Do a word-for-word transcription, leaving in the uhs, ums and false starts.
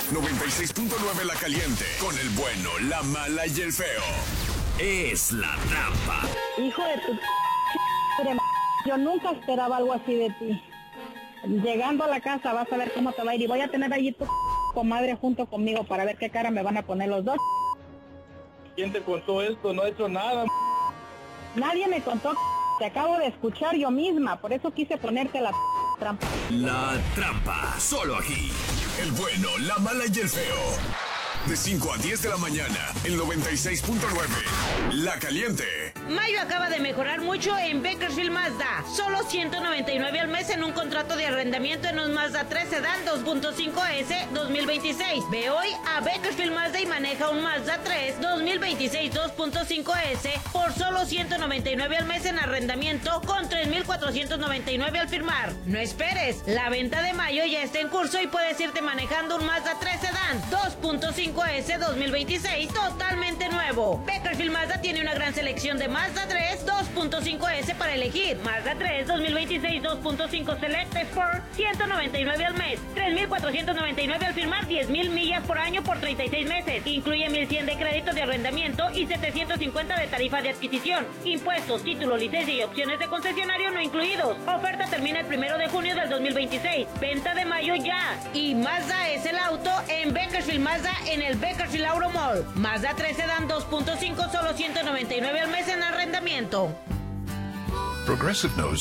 noventa y seis punto nueve La Caliente, con el bueno, la mala y el feo. Es La Trampa. Hijo de tu... Yo nunca esperaba algo así de ti. Llegando a la casa vas a ver cómo te va a ir y voy a tener allí tu comadre junto conmigo para ver qué cara me van a poner los dos. ¿Quién te contó esto? No he hecho nada. Nadie me contó. Te acabo de escuchar yo misma, por eso quise ponerte la trampa. La Trampa, solo aquí. El bueno, la mala y el feo. De cinco a diez de la mañana, el noventa y seis punto nueve. La Caliente. Mayo acaba de mejorar mucho en Bakersfield Mazda. Solo ciento noventa y nueve al mes en un contrato de arrendamiento en un Mazda tres Sedan dos punto cinco ese dos mil veintiséis. Ve hoy a Bakersfield Mazda y maneja un Mazda tres dos mil veintiséis dos punto cinco ese por solo ciento noventa y nueve al mes en arrendamiento con tres mil cuatrocientos noventa y nueve al firmar. No esperes, la venta de mayo ya está en curso y puedes irte manejando un Mazda tres Sedan dos punto cinco ese dos mil veintiséis totalmente nuevo. Bakersfield Mazda tiene una gran selección de Mazda tres dos punto cinco ese para elegir. Mazda tres dos mil veintiséis dos punto cinco Select Sport ciento noventa y nueve al mes, tres mil cuatrocientos noventa y nueve al firmar, diez mil millas por año por treinta y seis meses. Incluye mil cien de crédito de arrendamiento y setecientos cincuenta de tarifa de adquisición. Impuestos, título, licencia y opciones de concesionario no incluidos. Oferta termina el primero de junio del dos mil veintiséis. Venta de mayo ya. Y Mazda es el auto en Bakersfield Mazda en el Bakersfield Auto Mall. Mazda tres Sedan dos punto cinco solo ciento noventa y nueve al mes en arrendamiento. Progressive knows